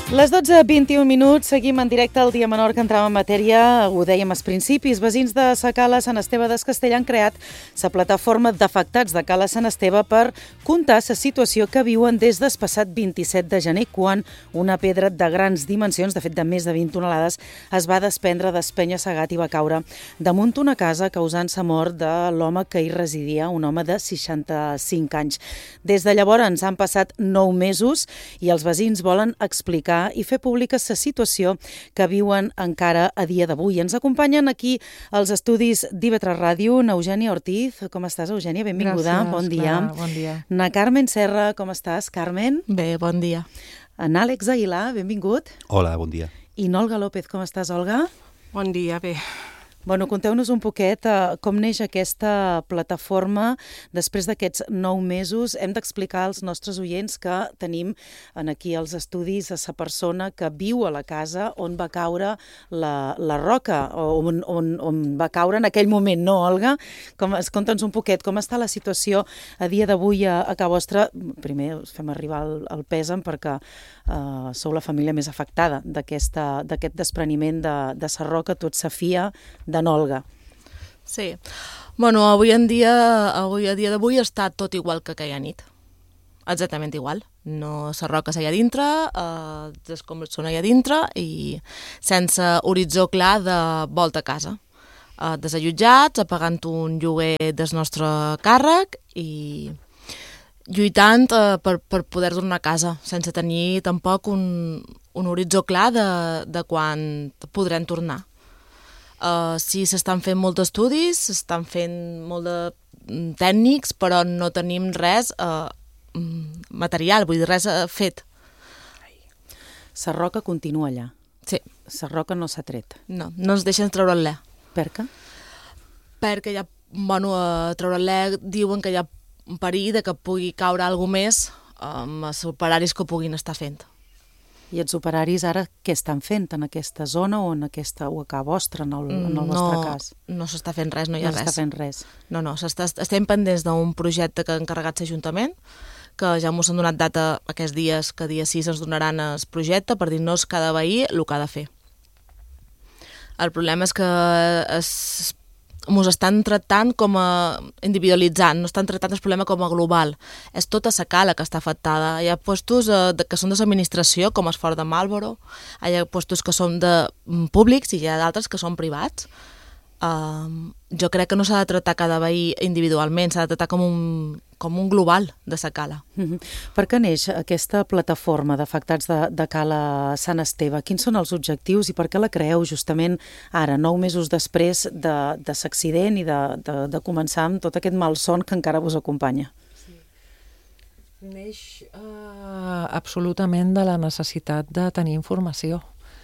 Les 12:21, seguim en directe al Dia Menor que entrava en matèria, ho dèiem als principis. Veïns de Sa Cala, Sant Esteve des Castell han creat la plataforma d'afectats de Cala Sant Esteve per contar la situació que viuen des del passat 27 de gener, quan una pedra de grans dimensions, de fet de més de 20 tonelades, es va desprendre d'espenya-segat i va caure damunt una casa, causant la mort de l'home que hi residia, un home de 65 anys. Des de llavors han passat 9 mesos i els veïns volen explicar i fer pública la situació que viuen encara a dia d'avui. Ens acompanyen aquí als estudis d'IV3 Ràdio n'Eugènia Ortiz. Com estàs, Eugènia? Benvinguda. Gràcies, bon dia. Clara, bon dia. Na Carmen Serra, com estàs, Carmen? Bé, bon dia. En Àlex Aguilar, benvingut. Hola, bon dia. I n'Olga López, com estàs, Olga? Bon dia, bé. Bueno, conteu-nos un poquet com neix aquesta plataforma després d'aquests 9 mesos. Hem d'explicar als nostres oients que tenim aquí als estudis a la persona que viu a la casa on va caure la roca, on va caure en aquell moment, no, Olga? Conta'ns un poquet com està la situació a dia d'avui a casa vostra. Primer us fem arribar el pèsam perquè sou la família més afectada d'aquest despreniment de la roca, tot sa fia de Olga. Sí. Bueno, avui a dia d'avui està tot igual que aquella nit. Exactament igual. No, la roca és allà dintre, els escombres són allà dintre i sense horitzó clar de volta a casa. Desallotjats, pagant un lloguer del nostre càrrec i lluitant per poder tornar a casa, sense tenir tampoc un horitzó clar de quan podrem tornar. Sí, s'estan fent molts estudis, s'estan fent molt de tècnics, però no tenim res material, vull dir, res fet. La roca continua allà? Sí. La roca no s'ha tret? No ens deixen treure-la. Per què? Perquè ja, treure-la diuen que hi ha un perill que pugui caure alguna més amb els operaris que ho puguin estar fent. I els operaris ara què estan fent en aquesta zona o a casa vostra, en el vostre cas? No s'està fent res, no hi ha res. No s'està fent res. No, estem pendents d'un projecte que ha encarregat l'Ajuntament, que ja ens han donat data aquests dies, que dia 6 ens donaran el projecte per dir-nos cada veí el que ha de fer. El problema és que ens estan tractant com a individualitzant, no estan tractant el problema com a global. És tota la cala que està afectada. Hi ha puestos que són de l'administració, com el Fort de Marlborough, hi ha puestos que són públics i hi ha d'altres que són privats. Jo crec que no s'ha de tractar cada veí individualment, s'ha de tractar com un global de la cala. Per què neix aquesta plataforma d'afectats de Cala Sant Esteve? Quins són els objectius i per què la creeu justament ara, 9 mesos després de l'accident i de començar amb tot aquest malson que encara vos acompanya? Neix absolutament de la necessitat de tenir informació.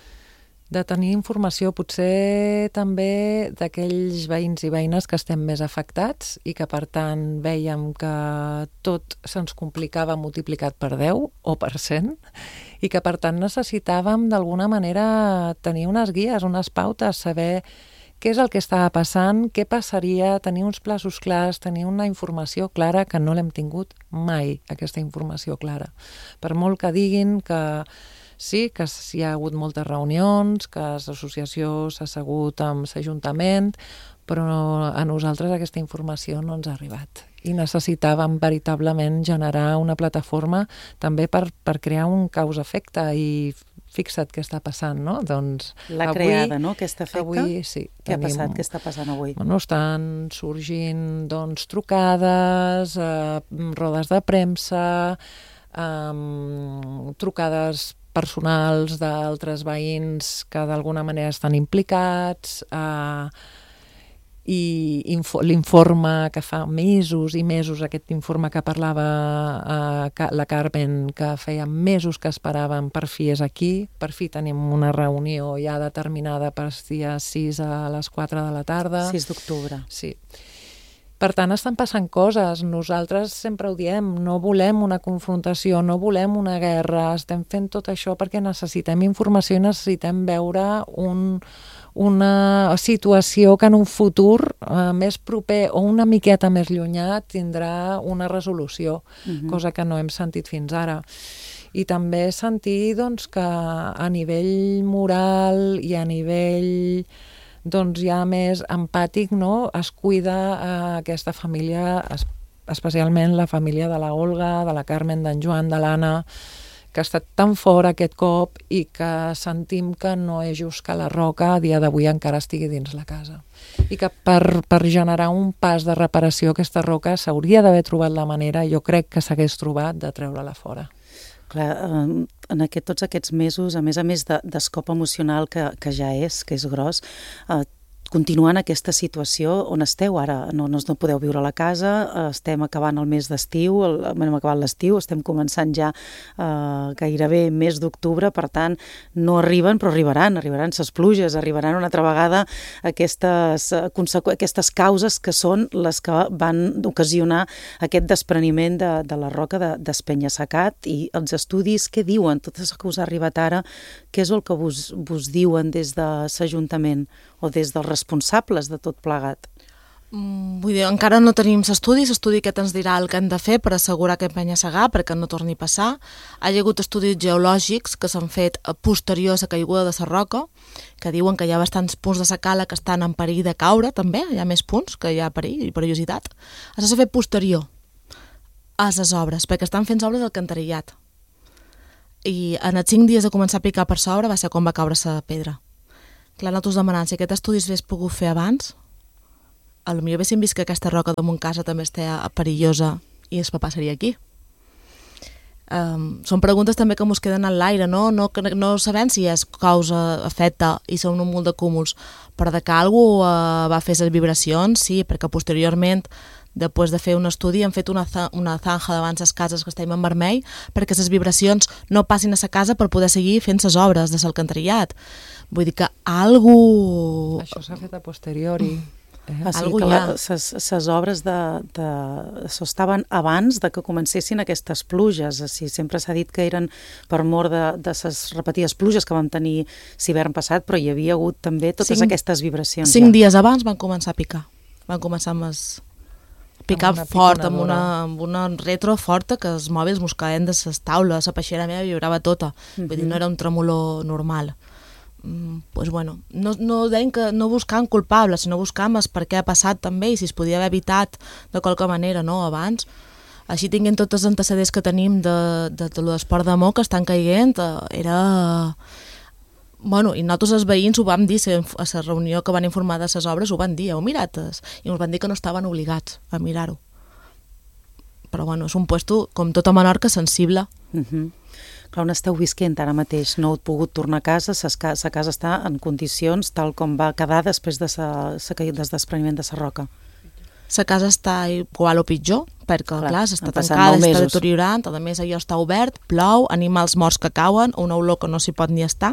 Potser també d'aquells veïns i veïnes que estem més afectats i que, per tant, vèiem que tot se'ns complicava multiplicat per 10 o per 100 i que, per tant, necessitàvem d'alguna manera tenir unes guies, unes pautes, saber què és el que estava passant, què passaria, tenir uns plaços clars, tenir una informació clara, que no l'hem tingut mai, aquesta informació clara. Per molt que diguin que sí, que hi ha hagut moltes reunions, que l'associació s'ha assegut amb l'Ajuntament, però a nosaltres aquesta informació no ens ha arribat. I necessitàvem veritablement generar una plataforma també per crear un causa-efecte i fixa't què està passant, no? Doncs l'ha creada, no?, aquest efecte? Avui, sí. Què ha passat? Què està passant avui? Bueno, estan sorgint, doncs, trucades, rodes de premsa, trucades personals d'altres veïns que d'alguna manera estan implicats, i l'informe que fa mesos i mesos, aquest informe que parlava la Carmen, que feia mesos que esperàvem, per fi és aquí, per fi tenim una reunió ja determinada per dia 6 a les 4 de la tarda. 6 d'octubre. Sí. Per tant, estan passant coses. Nosaltres sempre ho diem, no volem una confrontació, no volem una guerra, estem fent tot això perquè necessitem informació i necessitem veure una situació que en un futur més proper o una miqueta més llunyà tindrà una resolució, cosa que no hem sentit fins ara. I també sentir doncs, que a nivell moral i a nivell doncs, ja més empàtic, no? Es cuida aquesta família, especialment la família de la Olga, de la Carmen, d'en Joan, de l'Anna, que ha estat tan fort aquest cop i que sentim que no és just que la Roca a dia d'avui encara estigui dins la casa. I que per generar un pas de reparació aquesta Roca s'hauria d'haver trobat la manera, jo crec que s'hagués trobat, de treure-la fora. Clar, en tots aquests mesos, a més d'escop emocional que ja és gros, continuant aquesta situació on esteu ara, no podeu viure a la casa, estem acabant el mes d'estiu, hem acabat l'estiu, estem començant ja gairebé mes d'octubre, per tant no arriben, però arribaran ses pluges, arribaran una altra vegada aquestes causes que són les que van ocasionar aquest despreniment de la Roca d'Espenya-Secat. I els estudis, què diuen? Tot això que us ha arribat ara, què és el que vos diuen des de l'Ajuntament o des dels responsables de tot plegat? Vull dir, encara no tenim l'estudi aquest ens dirà el que hem de fer per assegurar que Penya-Segat, perquè no torni a passar. Hi ha hagut estudis geològics que s'han fet posteriors a la caiguda de la roca, que diuen que hi ha bastants punts de la cala que estan en perill de caure, també, hi ha més punts que hi ha perill i perillositat. Això s'ha fet posterior a les obres, perquè estan fent obres d'alcantarellat. I en els 5 dies de començar a picar per sobre va ser quan va caure la pedra. Clar, nosaltres demanant si aquest estudi s'hagués pogut fer abans, potser haguéssim vist que aquesta roca de Montcasa també està perillosa i el papà seria aquí. Són preguntes també que ens queden en l'aire, no sabem si és causa-efecte i són un munt de cúmuls, però de que algú va fer les vibracions, sí, perquè posteriorment, després de fer un estudi, han fet una zanja davant les cases que estem en vermell perquè les vibracions no passin a la casa per poder seguir fent les obres de l'alcantarellat. Vull dir que algú... Això s'ha fet a posteriori. Sí, que les obres estaven abans de que comencessin aquestes pluges. Sempre s'ha dit que eren per mort de les repetides pluges que vam tenir l'hivern passat, però hi havia hagut també totes aquestes vibracions. 5 dies abans van començar a picar. Van començar a picar fort, amb una retro forta, que els mòbils mos caien de les taules, la peixera meva vibrava tota. Vull dir, no era un tremolor normal. Pues bueno, no deien que no buscàvem culpables, sinó buscàvem per què ha passat també i si es podia haver evitat de qualque manera, no, abans. Així tinguem tots els antecedents que tenim de l'esport de moc que estan caient, era... Bueno, i nosaltres els veïns ho vam dir a la reunió que van informar de les obres, ho van dir, heu mirat? I ens van dir que no estaven obligats a mirar-ho. Però bueno, és un puesto, com tota Menorca, sensible. Clar, on esteu visquent ara mateix? No heu pogut tornar a casa, la casa està en condicions tal com va quedar després del despreniment de la roca. La casa està igual o pitjor, perquè clar està tancada, està deteriorant, a més allò està obert, plou, animals morts que cauen, una olor que no s'hi pot ni estar.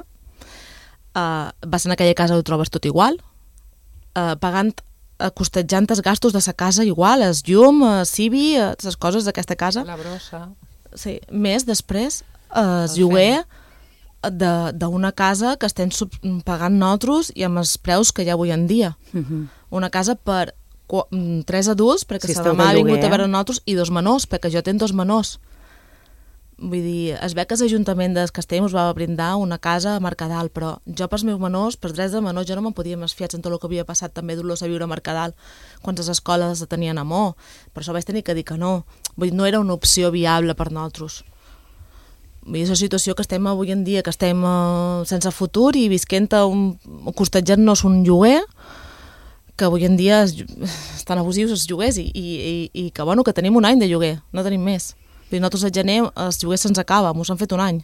Vas en aquella casa ho trobes tot igual, pagant, costejant els gastos de la casa igual, el llum, el cibi, les coses d'aquesta casa. La brossa. Sí, més després el lloguer d'una casa que estem pagant nosaltres i amb els preus que hi ha avui en dia. Una casa per 3 adults, perquè la mama ha vingut a veure nosaltres, i 2 menors, perquè jo tenc 2 menors. Vull dir, es ve que l'Ajuntament de Castell us va brindar una casa a Mercadal, però jo pels meus menors, pels drets de menors, jo no me'n podia més fiats en tot el que havia passat també dur-los a viure a Mercadal, quan les escoles tenien amor. Per això vaig tenir que dir que no. Vull dir, no era una opció viable per nosaltres. Vull dir, és la situació que estem avui en dia, que estem sense futur i visquent costejant-nos un lloguer, que avui en dia estan abusius els lloguers i que, bueno, que tenim un any de lloguer, no tenim més. Nosaltres al gener els lloguers se'ns acaba, m'ho han fet un any.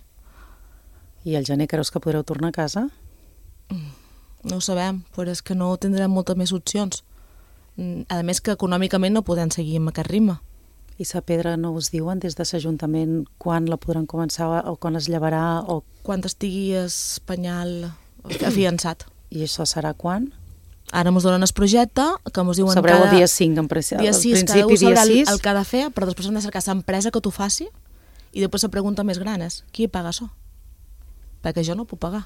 I al gener creus que podreu tornar a casa? No ho sabem, però és que no tindrem moltes més opcions. A més que econòmicament no podem seguir amb aquest ritme. I la pedra no us diuen des de l'Ajuntament quan la podran començar o quan es llevarà? Quan estigui el penyal afiançat. I això serà quan? Ara ens donen el projecte, que ens diuen sabreu el dia 5, en principi, dia 6, cada un sabrà el que ha de fer, però després hem de cercar l'empresa que t'ho faci i després la pregunta més gran és qui paga això? Perquè jo no puc pagar.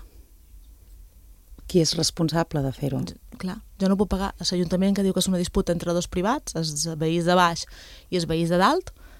Qui és responsable de fer-ho? Clar, jo no puc pagar. L'Ajuntament que diu que és una disputa entre 2 privats, els veïns de baix i els veïns de dalt,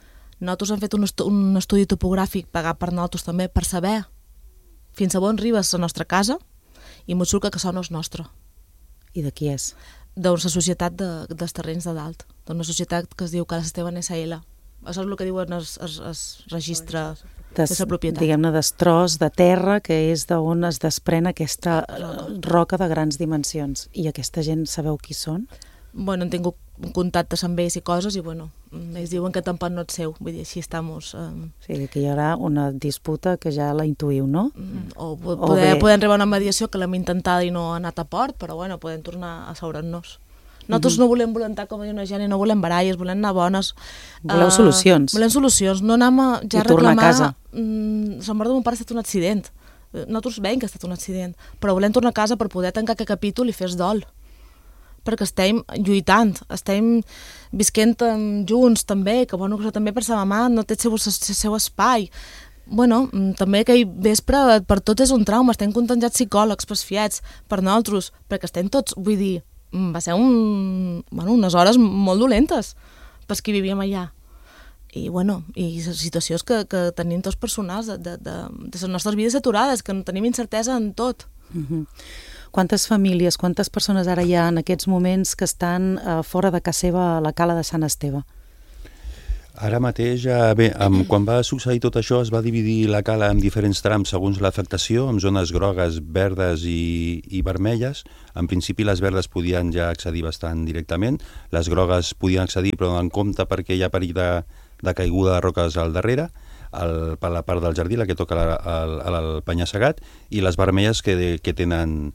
Nosaltres hem fet un estudi topogràfic pagat per nosaltres també per saber fins a on arriba la nostra casa i m'ho surt que això no és nostre. I de qui és? D'una societat dels terrenys de dalt, d'una societat que es diu Cala Esteban S.A.L. Això és el que diuen el registre de la propietat. Diguem-ne, d'estròs de terra, que és d'on es desprèn aquesta roca de grans dimensions. I aquesta gent sabeu qui són? Bueno, hem tingut contactes amb ells i coses i, bueno, ells diuen que tampoc no és seu, vull dir, així estamos... O sigui, que hi haurà una disputa que ja la intuïu, no? O podem arribar a una mediació que l'hem intentada i no ha anat a port, però, bueno, podem tornar a seure-nos. Nosaltres no volem volentar, com diu una gent, i no volem baralles, volem anar bones. Voleu solucions. Volem solucions, no anem a ja I tornar reclamar... a casa. La mort de mon pare ha estat un accident. Nosaltres veiem que ha estat un accident, però volem tornar a casa per poder tancar aquest capítol i fer-se dol. Perquè estem lluitant, estem visquent junts també, que bueno, que també per sa mamà no té el seu espai. Bueno, també aquell vespre per tots és un trauma, estem contagiats psicòlegs, pesfiats, per nosaltres, perquè estem tots, vull dir, va ser unes hores molt dolentes pels que vivíem allà. I, bueno, i situacions que tenim tots personals de les nostres vides aturades, que tenim incertesa en tot. Quantes famílies, quantes persones ara hi ha en aquests moments que estan fora de casa seva a la Cala de Sant Esteve? Ara mateix, quan va succeir tot això, es va dividir la cala en diferents trams segons l'afectació, amb zones grogues, verdes i vermelles. En principi les verdes podien ja accedir bastant directament, les grogues podien accedir però en compte perquè hi ha perill de caiguda de roques al darrere, per la part del jardí, la que toca al penya-segat, i les vermelles que tenen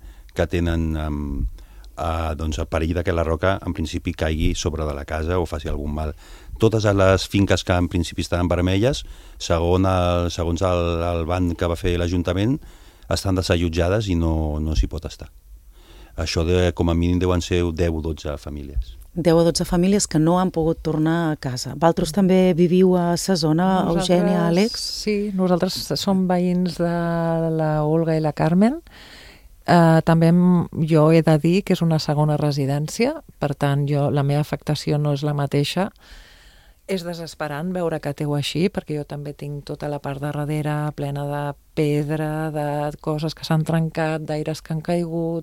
doncs, el perill que la roca en principi caigui sobre de la casa o faci algun mal. Totes les finques que en principi estaven vermelles, segons el ban que va fer l'Ajuntament, estan desallotjades i no s'hi pot estar. Això com a mínim deuen ser 10 o 12 famílies. 10 o 12 famílies que no han pogut tornar a casa. Vosaltres també viviu a la zona, Eugènia, Àlex? Sí, nosaltres som veïns de la Olga i la Carmen. També jo he de dir que és una segona residència, per tant la meva afectació no és la mateixa. És desesperant veure que teu així, perquè jo també tinc tota la part de darrere plena de pedra, de coses que s'han trencat, d'aires que han caigut,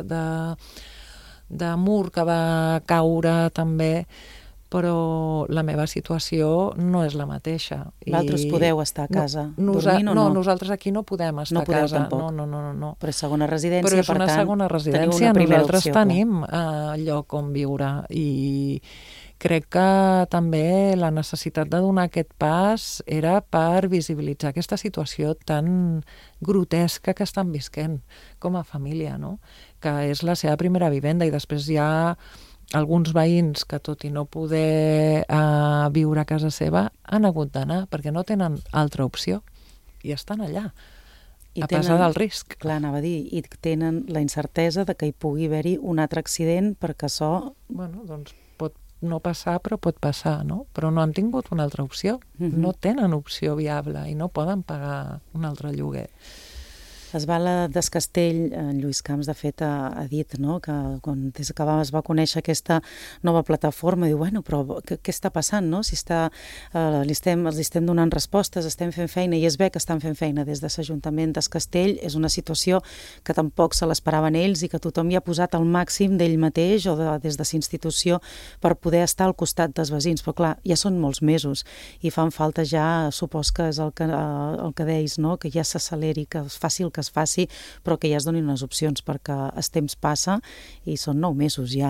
de mur que va caure també, però la meva situació no és la mateixa. Vosaltres podeu estar a casa dormint o no? No, nosaltres aquí no podem estar a casa. Tampoc. No. Però és segona residència, però és per tant, segona residència. Nosaltres tenim lloc on viure i crec que també la necessitat de donar aquest pas era per visibilitzar aquesta situació tan grotesca que estan visquent com a família, no? Que és la seva primera vivenda i després hi ha alguns veïns que, tot i no poder viure a casa seva, han hagut d'anar perquè no tenen altra opció i estan allà, a pesar del risc. Clar, anava a dir, i tenen la incertesa de que hi pugui haver-hi un altre accident perquè això... Bueno, doncs pot no passar, però pot passar, no? Però no han tingut una altra opció. No tenen opció viable i no poden pagar un altre lloguer. Es va des Castell, en Lluís Camps, de fet, ha dit, no?, que des que es va conèixer aquesta nova plataforma, diu, bueno, però què està passant, no? Si els estem donant respostes, estem fent feina, i es ve que estan fent feina des de l'Ajuntament des Castell, és una situació que tampoc se l'esperaven ells i que tothom hi ha posat el màxim d'ell mateix o des de la institució per poder estar al costat dels veïns, però clar, ja són molts mesos i fan falta ja, supos que és el que deies, no?, que ja s'acceleri, que es faci el que es faci, però que ja es donin unes opcions perquè el temps passa i són 9 mesos ja.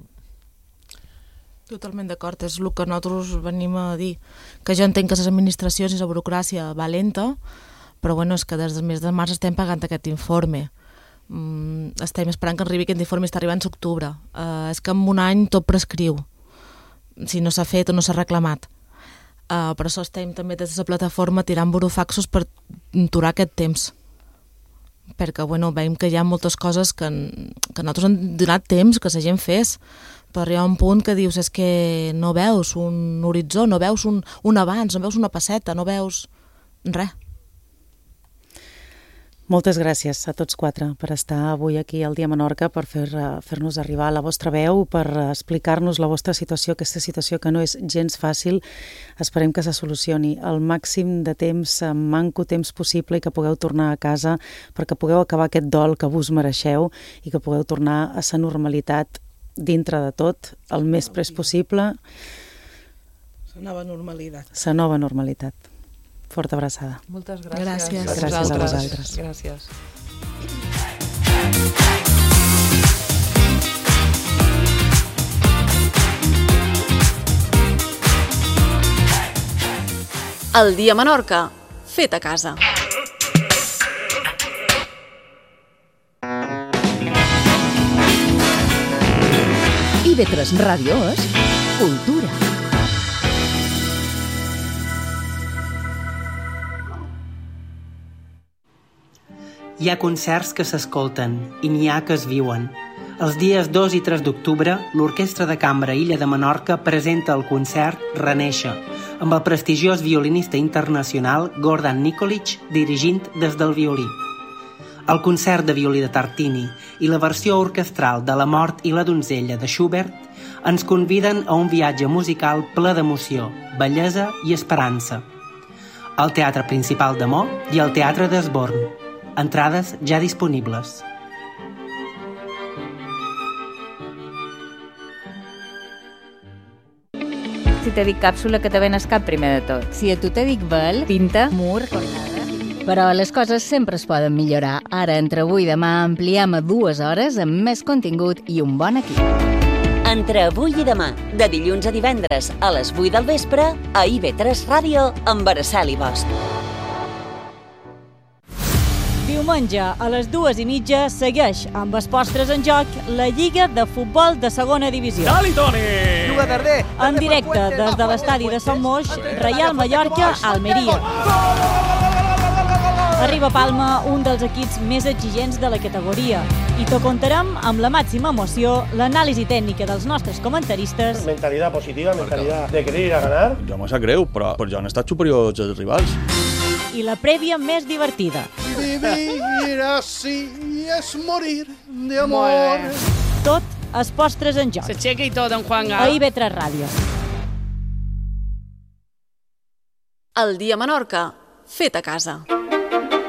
Totalment d'acord, és el que nosaltres venim a dir, que jo entenc que les administracions i la burocràcia va lenta, però bueno, és que des del mes de març estem pagant aquest informe. Estem esperant que arribi aquest informe, està arribant a octubre. És que en un any tot prescriu, si no s'ha fet o no s'ha reclamat. Per això estem també des de la plataforma tirant burofaxos per aturar aquest temps. Perquè bueno, veiem que hi ha moltes coses que nosaltres hem donat temps que la gent fes, però arriba un punt que dius és que no veus un horitzó, no veus un abans, no veus una passeta, no veus res. Moltes gràcies a tots quatre per estar avui aquí al Dia Menorca, per fer-nos arribar la vostra veu, per explicar-nos la vostra situació, aquesta situació que no és gens fàcil. Esperem que se solucioni el màxim de temps, manco temps possible, i que pugueu tornar a casa perquè pugueu acabar aquest dol que vos mereixeu i que pugueu tornar a sa normalitat dintre de tot, el més prest possible. La nova normalitat. La nova normalitat. Forta abraçada. Moltes gràcies. Gràcies a vosaltres. Gràcies. El Dia Menorca, fet a casa. IB3 Ràdio és cultura. Hi ha concerts que s'escolten i n'hi ha que es viuen. Els dies 2 i 3 d'octubre, l'Orquestra de Cambra Illa de Menorca presenta el concert Renéixer, amb el prestigiós violinista internacional Gordon Nikolic dirigint des del violí. El concert de violí de Tartini i la versió orquestral de La mort i la donzella de Schubert ens conviden a un viatge musical ple d'emoció, bellesa i esperança. Al Teatre Principal de Mo i al Teatre d'Esborn. Entrades ja disponibles. Si te dic càpsula, que te venes cap primer de tot. Si a tu te dic vel, pinta, mur, cornada... Però les coses sempre es poden millorar. Ara, entre avui i demà, ampliem a 2 hores amb més contingut i un bon equip. Entre avui i demà, de dilluns a divendres a les 8 del vespre, a IB3 Ràdio amb Araceli Bosch. Diumenge a les 2:30 segueix amb els postres en joc la Lliga de Futbol de Segona Divisió. Dali, Toni! En directe des de l'estadi de Sant Moix, Reial Mallorca, Almeria. Arriba a Palma un dels equips més exigents de la categoria i t'ho contarem amb la màxima emoció, l'anàlisi tècnica dels nostres comentaristes. Mentalitat positiva, mentalitat de querer ir a ganar. Ja me sap greu, però ja han estat superiors els rivals. I la prèvia més divertida. Vivir así es morir de amor. Tot els postres en joc. S'aixeca i tot, en Juanga. A IB3 Ràdio. El Dia Menorca, fet a casa.